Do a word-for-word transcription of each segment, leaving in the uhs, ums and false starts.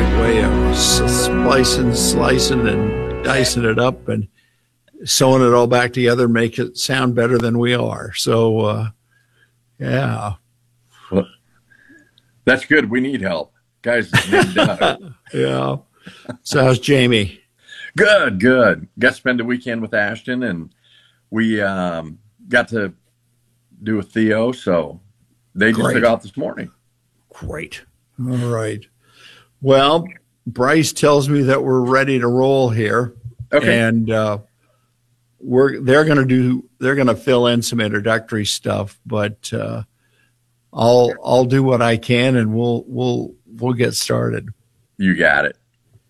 great way of s- splicing, slicing, and dicing it up and sewing it all back together, make it sound better than we are. So, uh, yeah. Well, that's good. We need help. Guys, need Doug. Yeah. So how's Jamie? Good, good. Got to spend the weekend with Ashton, and we um, got to do a Theo, so they just Great. took off this morning. Great. All right. Well, Bryce tells me that we're ready to roll here. Okay. And uh, we're they're going to do they're going to fill in some introductory stuff, but uh, I'll I'll do what I can, and we'll we'll we'll get started. You got it.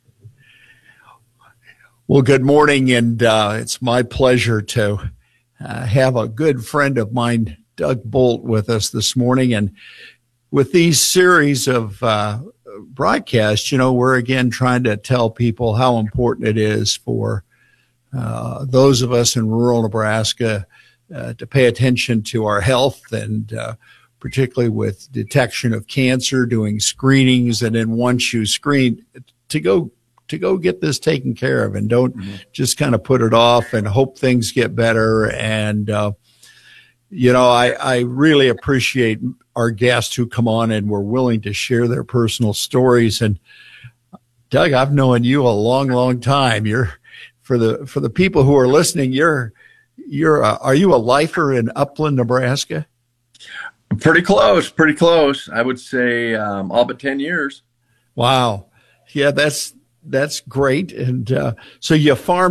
Well, good morning, and uh, it's my pleasure to uh, have a good friend of mine, Doug Bolt, with us this morning. And with these series of uh, broadcasts, you know, we're again trying to tell people how important it is for uh, those of us in rural Nebraska uh, to pay attention to our health, and uh, particularly with detection of cancer, doing screenings, and then once you screen, to go to go get this taken care of, and don't mm-hmm. just kind of put it off and hope things get better. And, uh, you know, I, I really appreciate our guests who come on and were willing to share their personal stories. And Doug, I've known you a long, long time. You're for the, for the people who are listening, you're, you're, uh, are you a lifer in Upland, Nebraska? Pretty close, pretty close. I would say um, all but ten years. Wow. Yeah, that's, That's great. And uh, so you farm